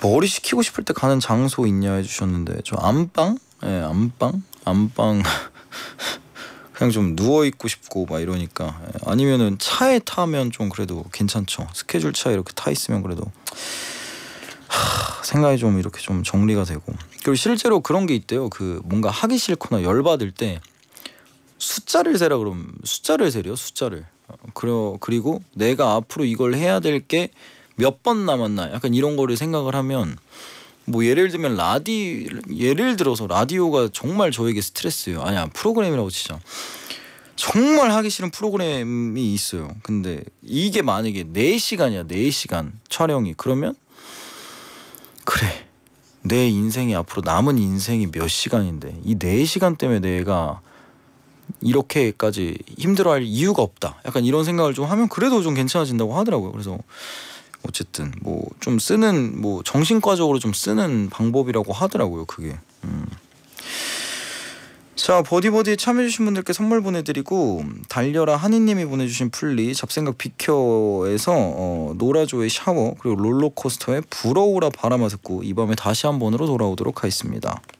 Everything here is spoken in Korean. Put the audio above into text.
머리 식히고 싶을 때 가는 장소 있냐 해주셨는데 저 안방? 예, 안방 그냥 좀 누워있고 싶고 막 이러니까. 예, 아니면은 차에 타면 좀 그래도 괜찮죠. 스케줄 차에 이렇게 타 있으면 그래도 생각이 좀 이렇게 좀 정리가 되고. 그리고 실제로 그런 게 있대요. 그 뭔가 하기 싫거나 열받을 때 숫자를 세라 그러면 숫자를 세래요. 숫자를. 그리고 내가 앞으로 이걸 해야 될 게 몇 번 남았나 약간 이런 거를 생각을 하면, 뭐 예를 들면 예를 들어서 라디오가 정말 저에게 스트레스예요. 아니야, 프로그램이라고 치자. 정말 하기 싫은 프로그램이 있어요. 근데 이게 만약에 4시간이야 4시간 촬영이. 그러면 그래, 내 인생이 앞으로 남은 인생이 몇 시간인데 이 4시간 때문에 내가 이렇게까지 힘들어할 이유가 없다, 약간 이런 생각을 좀 하면 그래도 좀 괜찮아진다고 하더라고요. 그래서 어쨌든 뭐 좀 쓰는, 뭐 정신과적으로 좀 쓰는 방법이라고 하더라고요, 그게. 자, 버디버디에 참여해주신 분들께 선물 보내드리고, 달려라 한이님이 보내주신 플리, 잡생각 비켜에서 노라조의 샤워, 그리고 롤러코스터의 불어오라 바람아 듣고 이 밤에 다시 한 번으로 돌아오도록 하겠습니다.